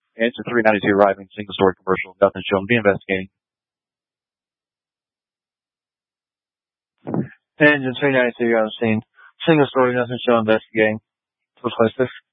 Engine 392 arriving, single story commercial, nothing shown, be investigating. Engine 392 on scene. Single story, nothing shown, investigating. What's this?